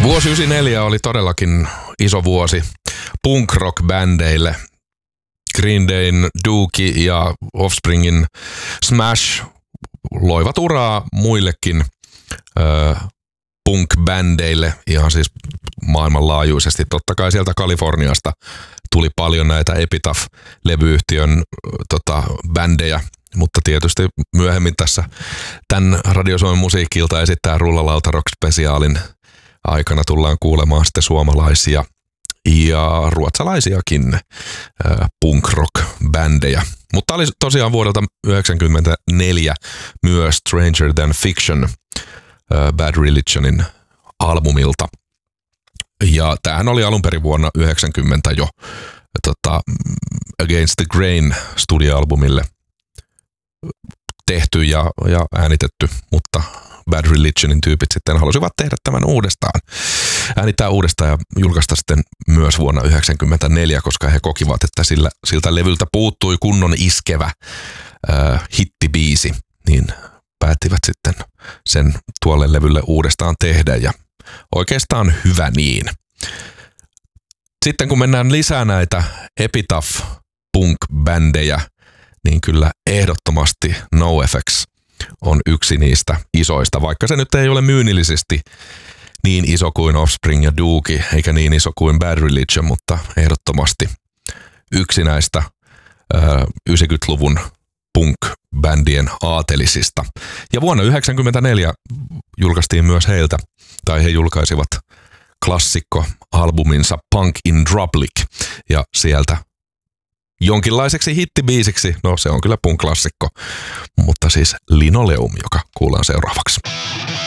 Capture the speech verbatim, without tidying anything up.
Vuosi yhdeksänkymmentäneljä oli todellakin iso vuosi punk rock bändeille. Green Dayn Dookie ja Offspringin Smash loivat uraa muillekin ö, punk-bändeille, ihan siis maailmanlaajuisesti. Totta kai sieltä Kaliforniasta tuli paljon näitä Epitaph-levyyhtiön tota, bändejä, mutta tietysti myöhemmin tässä tämän Radio Suomen musiikilta esittää Rullalauta Rock-spesiaalin aikana tullaan kuulemaan sitten suomalaisia ja ruotsalaisiakin äh, punk-rock-bändejä. Mutta oli tosiaan vuodelta yhdeksänkymmentäneljä myös Stranger Than Fiction äh, Bad Religionin albumilta. Ja tämähän oli alun perin vuonna yhdeksänkymmentä jo tota, Against the Grain studio-albumille tehty ja, ja äänitetty, mutta Bad Religionin tyypit sitten halusivat tehdä tämän uudestaan. Äänittää uudestaan ja julkaista sitten myös vuonna yhdeksänkymmentäneljä, koska he kokivat, että sillä, siltä levyltä puuttui kunnon iskevä äh, hittibiisi, niin päättivät sitten sen tuolle levylle uudestaan tehdä ja oikeastaan hyvä niin. Sitten kun mennään lisää näitä Epitaph punk-bändejä, niin kyllä ehdottomasti NoFX on yksi niistä isoista, vaikka se nyt ei ole myynnillisesti niin iso kuin Offspring ja Dookie, eikä niin iso kuin Bad Religion, mutta ehdottomasti yksi näistä ö, yhdeksänkymmentäluvun punk-bändien aatelisista. Ja vuonna yhdeksänkymmentäneljä julkaistiin myös heiltä, tai he julkaisivat klassikko-albuminsa Punk in Drublic, ja sieltä jonkinlaiseksi hittibiisiksi, no se on kyllä punk-klassikko, mutta siis Linoleum, joka kuullaan seuraavaksi.